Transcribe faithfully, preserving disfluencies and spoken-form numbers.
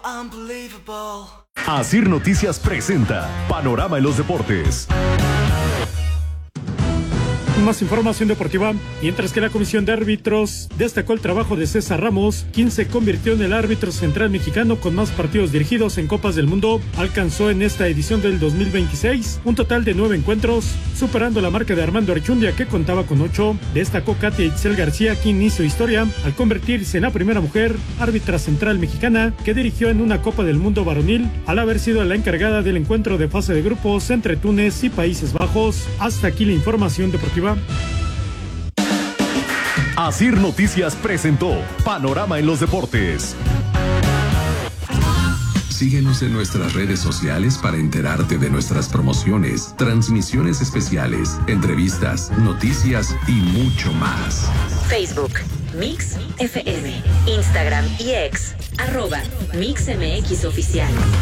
Asir Noticias presenta Panorama en los Deportes. Más información deportiva, mientras que la Comisión de Árbitros destacó el trabajo de César Ramos, quien se convirtió en el árbitro central mexicano con más partidos dirigidos en Copas del Mundo. Alcanzó en esta edición del dos mil veintiséis un total de nueve encuentros, superando la marca de Armando Archundia, que contaba con ocho. Destacó Katia Itzel García, quien hizo historia al convertirse en la primera mujer árbitra central mexicana que dirigió en una Copa del Mundo varonil, al haber sido la encargada del encuentro de fase de grupos entre Túnez y Países Bajos. Hasta aquí la información deportiva. Asir Noticias presentó Panorama en los Deportes. Síguenos en nuestras redes sociales para enterarte de nuestras promociones, transmisiones especiales, entrevistas, noticias y mucho más. Facebook, Mix F M, Instagram y X, arroba Mix M X Oficial.